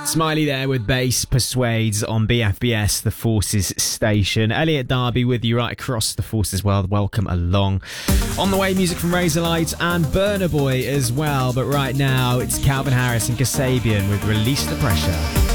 Smiley there with Bass Persuades on BFBS, the Forces station. Elliot Darby with you right across the Forces world. Welcome along. On the way, music from Razorlight and Burna Boy as well. But right now, it's Calvin Harris and Kasabian with Release the Pressure.